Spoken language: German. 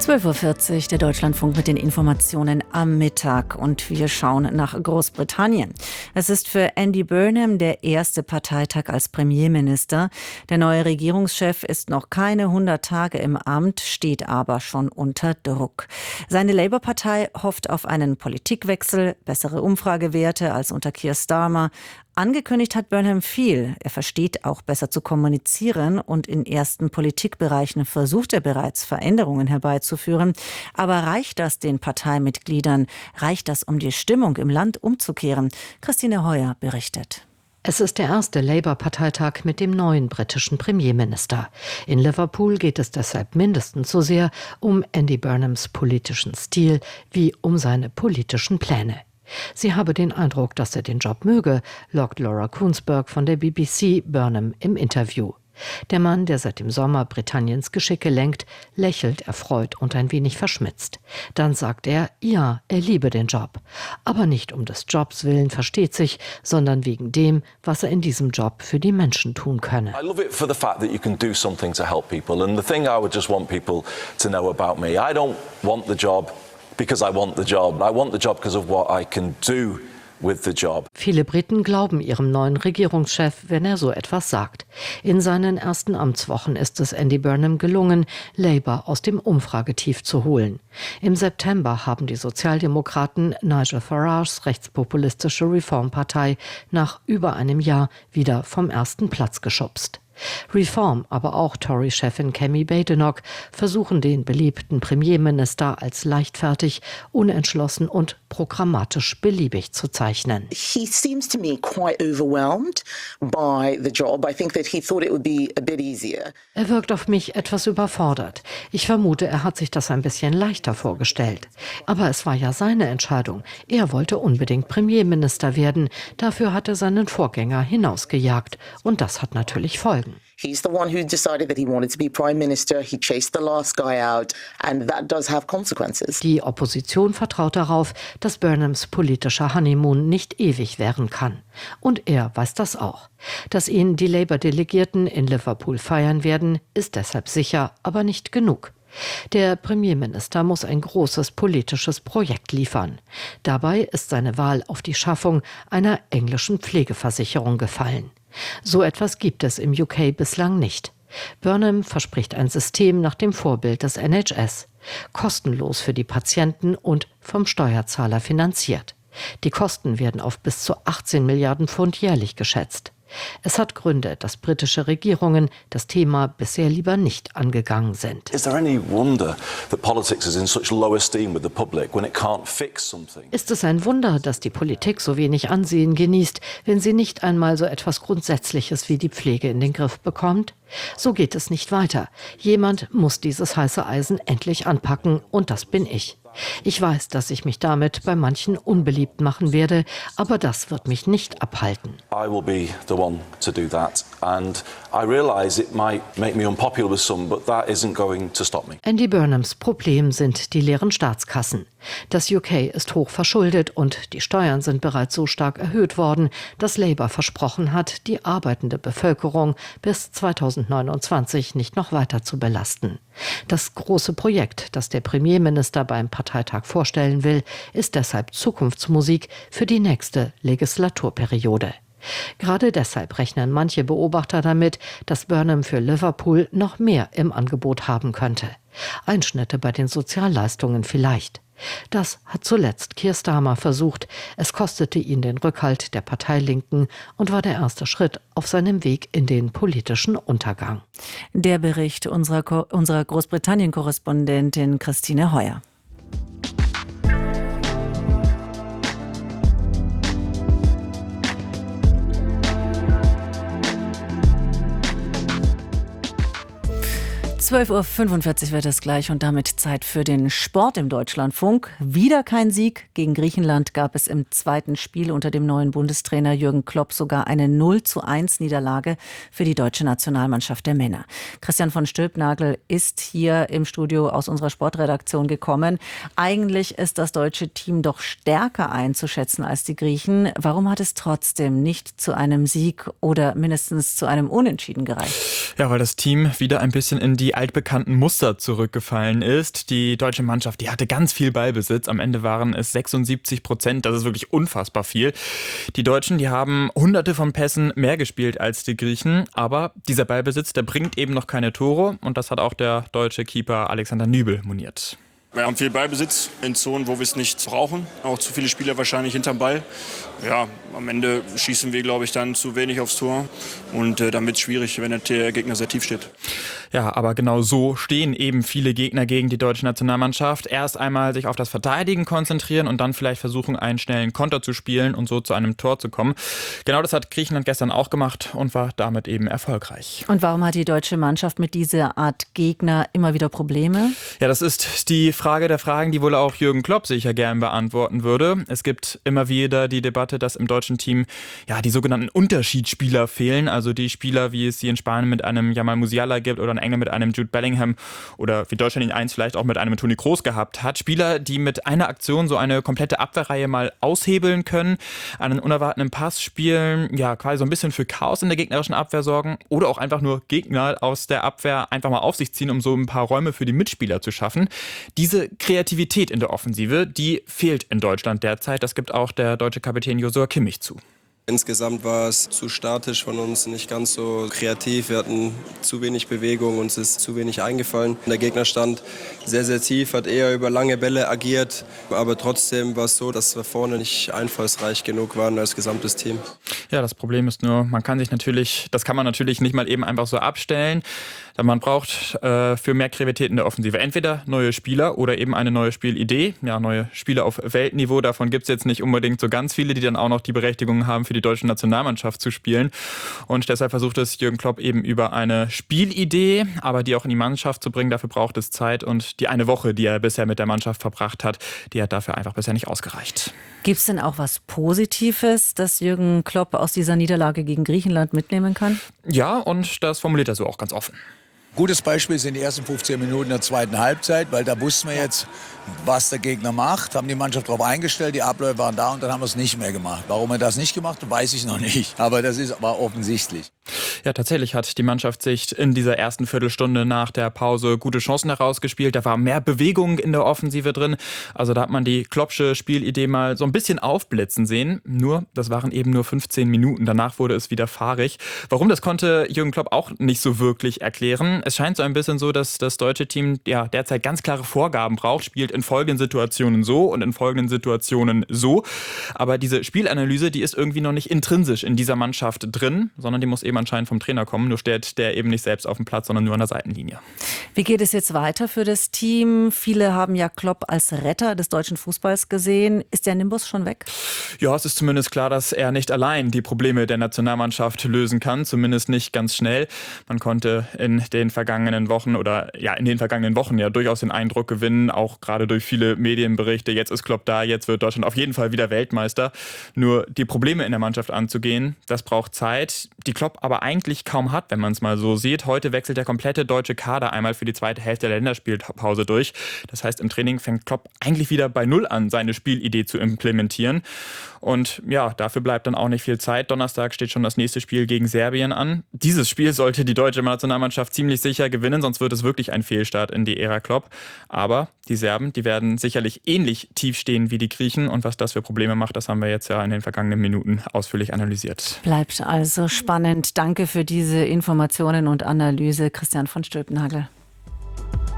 12:40 Uhr, der Deutschlandfunk mit den Informationen am Mittag, und wir schauen nach Großbritannien. Es ist für Andy Burnham der erste Parteitag als Premierminister. Der neue Regierungschef ist noch keine 100 Tage im Amt, steht aber schon unter Druck. Seine Labour-Partei hofft auf einen Politikwechsel, bessere Umfragewerte als unter Keir Starmer. Angekündigt hat Burnham viel. Er versteht auch besser zu kommunizieren und in ersten Politikbereichen versucht er bereits, Veränderungen herbeizuführen. Aber reicht das den Parteimitgliedern? Reicht das, um die Stimmung im Land umzukehren? Christine Heuer berichtet. Es ist der erste Labour-Parteitag mit dem neuen britischen Premierminister. In Liverpool geht es deshalb mindestens so sehr um Andy Burnhams politischen Stil wie um seine politischen Pläne. Sie habe den Eindruck, dass er den Job möge, lockt Laura Kuenssberg von der BBC Burnham im Interview. Der Mann, der seit dem Sommer Britanniens Geschicke lenkt, lächelt erfreut und ein wenig verschmitzt. Dann sagt er, ja, er liebe den Job. Aber nicht um des Jobs willen, versteht sich, sondern wegen dem, was er in diesem Job für die Menschen tun könne. I love it for the fact that you can do something to help people. And the thing I would just want people to know about me, I don't want the job because I want the job. I want the job because of what I can do with the job. Viele Briten glauben ihrem neuen Regierungschef, wenn er so etwas sagt. In seinen ersten Amtswochen ist es Andy Burnham gelungen, Labour aus dem Umfragetief zu holen. Im September haben die Sozialdemokraten Nigel Farages rechtspopulistische Reform-Partei nach über einem Jahr wieder vom ersten Platz geschubst. Reform, aber auch Tory-Chefin Kemi Badenoch versuchen den beliebten Premierminister als leichtfertig, unentschlossen und programmatisch beliebig zu zeichnen. He seems to me quite overwhelmed by the job. I think that he thought it would be a bit easier. Er wirkt auf mich etwas überfordert. Ich vermute, er hat sich das ein bisschen leichter vorgestellt. Aber es war ja seine Entscheidung. Er wollte unbedingt Premierminister werden. Dafür hat er seinen Vorgänger hinausgejagt. Und das hat natürlich Folgen. He's the one who decided that he wanted to be prime minister. He chased the last guy out, and that does have consequences. Die Opposition vertraut darauf, dass Burnhams politischer Honeymoon nicht ewig währen kann. Und er weiß das auch. Dass ihn die Labour-Delegierten in Liverpool feiern werden, ist deshalb sicher, aber nicht genug. Der Premierminister muss ein großes politisches Projekt liefern. Dabei ist seine Wahl auf die Schaffung einer englischen Pflegeversicherung gefallen. So etwas gibt es im UK bislang nicht. Burnham verspricht ein System nach dem Vorbild des NHS. Kostenlos für die Patienten und vom Steuerzahler finanziert. Die Kosten werden auf bis zu 18 Milliarden Pfund jährlich geschätzt. Es hat Gründe, dass britische Regierungen das Thema bisher lieber nicht angegangen sind. Is there any wonder that politics is in such low esteem with the public when it can't fix something? Ist es ein Wunder, dass die Politik so wenig Ansehen genießt, wenn sie nicht einmal so etwas Grundsätzliches wie die Pflege in den Griff bekommt? So geht es nicht weiter. Jemand muss dieses heiße Eisen endlich anpacken, und das bin ich. Ich weiß, dass ich mich damit bei manchen unbeliebt machen werde, aber das wird mich nicht abhalten. I will be the one to do that, and I realize it might make me unpopular with some, but that isn't going to stop me. Andy Burnhams Problem sind die leeren Staatskassen. Das UK ist hoch verschuldet und die Steuern sind bereits so stark erhöht worden, dass Labour versprochen hat, die arbeitende Bevölkerung bis 2029 nicht noch weiter zu belasten. Das große Projekt, das der Premierminister beim Parteitag vorstellen will, ist deshalb Zukunftsmusik für die nächste Legislaturperiode. Gerade deshalb rechnen manche Beobachter damit, dass Burnham für Liverpool noch mehr im Angebot haben könnte. Einschnitte bei den Sozialleistungen vielleicht. Das hat zuletzt Keir Starmer versucht. Es kostete ihn den Rückhalt der Parteilinken und war der erste Schritt auf seinem Weg in den politischen Untergang. Der Bericht unserer Großbritannien-Korrespondentin Christine Heuer. (12:45 Uhr) wird es gleich, und damit Zeit für den Sport im Deutschlandfunk. Wieder kein Sieg. Gegen Griechenland gab es im zweiten Spiel unter dem neuen Bundestrainer Jürgen Klopp sogar eine 0:1 Niederlage für die deutsche Nationalmannschaft der Männer. Christian von Stülpnagel ist hier im Studio aus unserer Sportredaktion gekommen. Eigentlich ist das deutsche Team doch stärker einzuschätzen als die Griechen. Warum hat es trotzdem nicht zu einem Sieg oder mindestens zu einem Unentschieden gereicht? Ja, weil das Team wieder ein bisschen in die die altbekannten Muster zurückgefallen ist. Die deutsche Mannschaft, die hatte ganz viel Ballbesitz. Am Ende waren es 76%. Das ist wirklich unfassbar viel. Die Deutschen, die haben hunderte von Pässen mehr gespielt als die Griechen. Aber dieser Ballbesitz, der bringt eben noch keine Tore. Und das hat auch der deutsche Keeper Alexander Nübel moniert. Wir haben viel Ballbesitz in Zonen, wo wir es nicht brauchen. Auch zu viele Spieler wahrscheinlich hinterm Ball. Ja, am Ende schießen wir, glaube ich, dann zu wenig aufs Tor. Und dann wird es schwierig, wenn der Gegner sehr tief steht. Ja, aber genau so stehen eben viele Gegner gegen die deutsche Nationalmannschaft. Erst einmal sich auf das Verteidigen konzentrieren und dann vielleicht versuchen, einen schnellen Konter zu spielen und so zu einem Tor zu kommen. Genau das hat Griechenland gestern auch gemacht und war damit eben erfolgreich. Und warum hat die deutsche Mannschaft mit dieser Art Gegner immer wieder Probleme? Ja, das ist die Frage der Fragen, die wohl auch Jürgen Klopp sicher gern beantworten würde. Es gibt immer wieder die Debatte, dass im deutschen Team ja die sogenannten Unterschiedsspieler fehlen. Also die Spieler, wie es sie in Spanien mit einem Jamal Musiala gibt oder in England mit einem Jude Bellingham oder wie Deutschland ihn einst vielleicht auch mit einem Toni Kroos gehabt hat. Spieler, die mit einer Aktion so eine komplette Abwehrreihe mal aushebeln können, einen unerwarteten Pass spielen, ja quasi so ein bisschen für Chaos in der gegnerischen Abwehr sorgen oder auch einfach nur Gegner aus der Abwehr einfach mal auf sich ziehen, um so ein paar Räume für die Mitspieler zu schaffen. Diese Kreativität in der Offensive, die fehlt in Deutschland derzeit. Das gibt auch der deutsche Kapitän Joshua Kimmich zu. Insgesamt war es zu statisch von uns, nicht ganz so kreativ. Wir hatten zu wenig Bewegung, uns ist zu wenig eingefallen. Der Gegner stand sehr, sehr tief, hat eher über lange Bälle agiert. Aber trotzdem war es so, dass wir vorne nicht einfallsreich genug waren als gesamtes Team. Ja, das Problem ist nur, das kann man natürlich nicht mal eben einfach so abstellen. Man braucht für mehr Kreativität in der Offensive entweder neue Spieler oder eben eine neue Spielidee. Ja, neue Spieler auf Weltniveau, davon gibt es jetzt nicht unbedingt so ganz viele, die dann auch noch die Berechtigung haben, für die deutsche Nationalmannschaft zu spielen. Und deshalb versucht es Jürgen Klopp eben über eine Spielidee, aber die auch in die Mannschaft zu bringen. Dafür braucht es Zeit und die eine Woche, die er bisher mit der Mannschaft verbracht hat, die hat dafür einfach bisher nicht ausgereicht. Gibt es denn auch was Positives, das Jürgen Klopp aus dieser Niederlage gegen Griechenland mitnehmen kann? Ja, und das formuliert er so auch ganz offen. Gutes Beispiel sind die ersten 15 Minuten der zweiten Halbzeit, weil da wussten wir jetzt, was der Gegner macht, haben die Mannschaft darauf eingestellt, die Abläufe waren da und dann haben wir es nicht mehr gemacht. Warum er das nicht gemacht hat, weiß ich noch nicht, aber das war offensichtlich. Ja, tatsächlich hat die Mannschaft sich in dieser ersten Viertelstunde nach der Pause gute Chancen herausgespielt. Da war mehr Bewegung in der Offensive drin. Also da hat man die Kloppsche Spielidee mal so ein bisschen aufblitzen sehen. Nur, das waren eben nur 15 Minuten. Danach wurde es wieder fahrig. Warum, das konnte Jürgen Klopp auch nicht so wirklich erklären. Es scheint so ein bisschen so, dass das deutsche Team ja derzeit ganz klare Vorgaben braucht, spielt in folgenden Situationen so und in folgenden Situationen so. Aber diese Spielanalyse, die ist irgendwie noch nicht intrinsisch in dieser Mannschaft drin, sondern die muss eben anscheinend vom Trainer kommen. Nur steht der eben nicht selbst auf dem Platz, sondern nur an der Seitenlinie. Wie geht es jetzt weiter für das Team? Viele haben ja Klopp als Retter des deutschen Fußballs gesehen. Ist der Nimbus schon weg? Ja, es ist zumindest klar, dass er nicht allein die Probleme der Nationalmannschaft lösen kann. Zumindest nicht ganz schnell. Man konnte in den vergangenen Wochen ja durchaus den Eindruck gewinnen, auch gerade durch viele Medienberichte, jetzt ist Klopp da, jetzt wird Deutschland auf jeden Fall wieder Weltmeister. Nur die Probleme in der Mannschaft anzugehen, das braucht Zeit, die Klopp aber eigentlich kaum hat, wenn man es mal so sieht. Heute wechselt der komplette deutsche Kader einmal für die zweite Hälfte der Länderspielpause durch. Das heißt, im Training fängt Klopp eigentlich wieder bei Null an, seine Spielidee zu implementieren. Und ja, dafür bleibt dann auch nicht viel Zeit. Donnerstag steht schon das nächste Spiel gegen Serbien an. Dieses Spiel sollte die deutsche Nationalmannschaft ziemlich sicher gewinnen, sonst wird es wirklich ein Fehlstart in die Ära Klopp. Aber die Serben, die werden sicherlich ähnlich tief stehen wie die Griechen. Und was das für Probleme macht, das haben wir jetzt ja in den vergangenen Minuten ausführlich analysiert. Bleibt also spannend. Danke für diese Informationen und Analyse, Christian von Stülpenhagel.